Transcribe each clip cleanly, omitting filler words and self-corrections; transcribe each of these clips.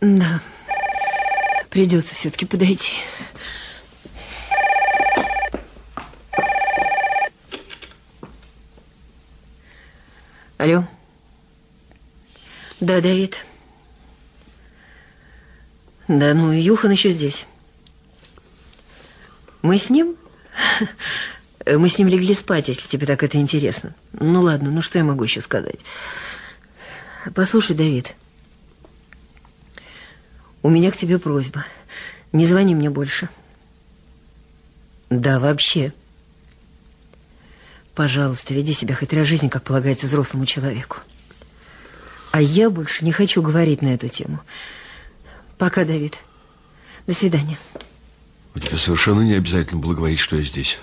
Да, придется все-таки подойти. Алло. Да, Давид. Да, ну, Юхан еще здесь. Мы с ним? Мы с ним легли спать, если тебе так это интересно. Ну, ладно, ну, что я могу еще сказать? Послушай, Давид, у меня к тебе просьба. Не звони мне больше. Да, вообще. Пожалуйста, веди себя хоть раз в жизни, как полагается взрослому человеку. А я больше не хочу говорить на эту тему. Пока, Давид. До свидания. У тебя совершенно не обязательно было говорить, что я здесь.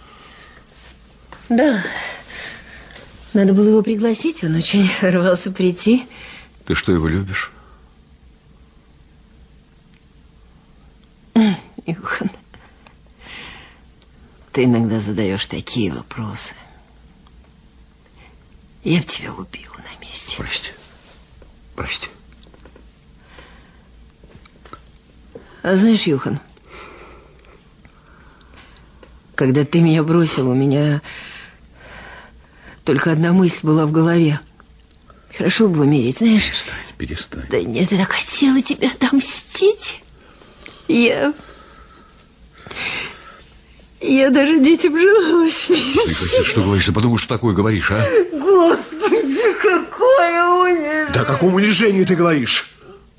Да. Надо было его пригласить, он очень рвался прийти. Ты что, его любишь? Юхан, ты иногда задаешь такие вопросы. Я бы тебя убила на месте. Прости. Прости. А знаешь, Юхан, когда ты меня бросил, у меня только одна мысль была в голове. Хорошо бы умереть, знаешь? Перестань. Да нет, я так хотела тебя отомстить. Я даже детям желала смерти. Что говоришь? Ты подумай, что такое говоришь, а? Господи, какое унижение. Да о каком унижении ты говоришь?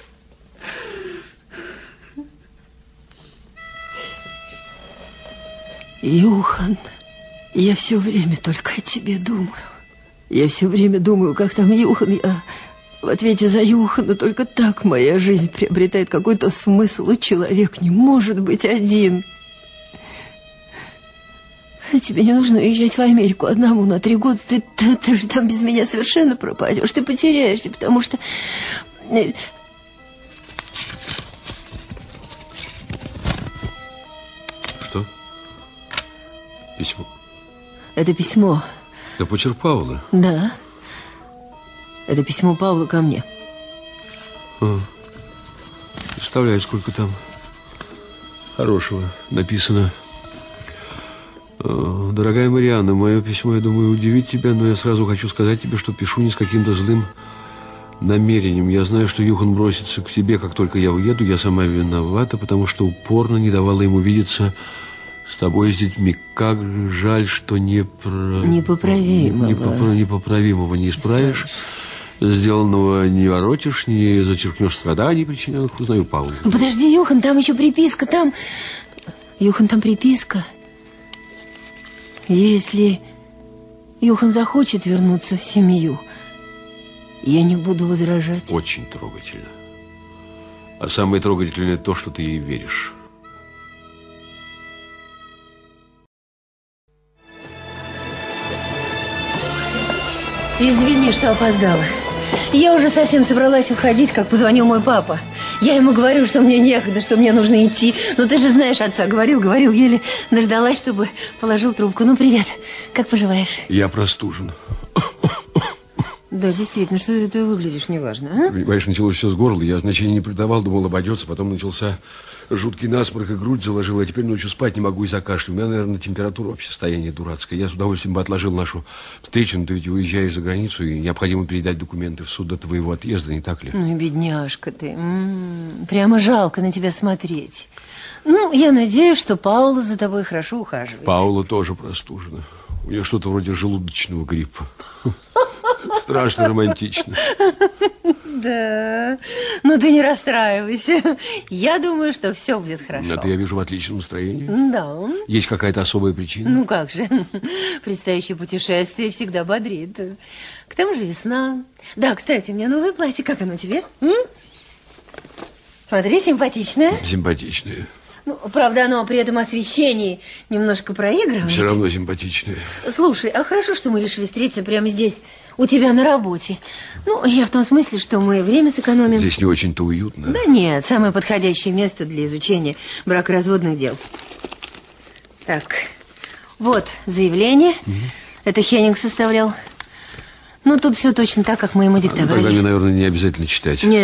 Юхан, я все время только о тебе думаю. Я все время думаю, как там Юхан. Я в ответе за Юхана. Только так моя жизнь приобретает какой-то смысл. И человек не может быть один. Тебе не нужно уезжать в Америку одному на 3 года. Ты же там без меня совершенно пропадешь. Ты потеряешься, потому что... Что? Письмо? Это письмо. Это почерк Павла? Да. Это письмо Павла ко мне. Представляю, сколько там хорошего написано. Дорогая Марианна, мое письмо, я думаю, удивит тебя, но я сразу хочу сказать тебе, что пишу не с каким-то злым намерением. Я знаю, что Юхан бросится к тебе, как только я уеду. Я сама виновата, потому что упорно не давала ему видеться с тобой и с детьми. Как жаль, что непоправимого не исправишь. Сделанного не воротишь, не зачеркнешь страданий, причиненных. Узнаю Павла. Подожди, Юхан, там еще приписка. Юхан, там приписка. Если Юхан захочет вернуться в семью, я не буду возражать. Очень трогательно. А самое трогательное то, что ты ей веришь. Извини, что опоздала. Я уже совсем собралась уходить, как позвонил мой папа. Я ему говорю, что мне некогда, что мне нужно идти. Но ты же знаешь отца. Говорил, еле дождалась, чтобы положил трубку. Ну, привет. Как поживаешь? Я простужен. Да, действительно, что ты выглядишь неважно, а? Понимаешь, началось все с горла. Я значения не придавал, думал, обойдется. Потом начался жуткий насморк, и грудь заложила. А теперь ночью спать не могу из-за кашля. У меня, наверное, температура, вообще состояние дурацкое. Я с удовольствием бы отложил нашу встречу, но ты ведь уезжаешь за границу, и необходимо передать документы в суд до твоего отъезда, не так ли? Ну, бедняжка ты. Прямо жалко на тебя смотреть. Ну, я надеюсь, что Паула за тобой хорошо ухаживает. Паула тоже простужена. У нее что-то вроде желудочного гриппа. Страшно романтично. Да. Ну, ты не расстраивайся. Я думаю, что все будет хорошо. Это я вижу в отличном настроении. Да. Есть какая-то особая причина? Ну, как же. Предстоящее путешествие всегда бодрит. К тому же весна. Да, кстати, у меня новое платье. Как оно тебе? Смотри, симпатичное. Симпатичное. Ну, правда, оно при этом освещении немножко проигрывает. Все равно симпатичное. Слушай, а хорошо, что мы решили встретиться прямо здесь, у тебя на работе. Ну, я в том смысле, что мы время сэкономим. Здесь не очень-то уютно. Да нет, самое подходящее место для изучения бракоразводных дел. Так, вот заявление. Это Хеннинг составлял. Ну, тут все точно так, как мы ему диктовали. Тогда мне, наверное, не обязательно читать. Нет.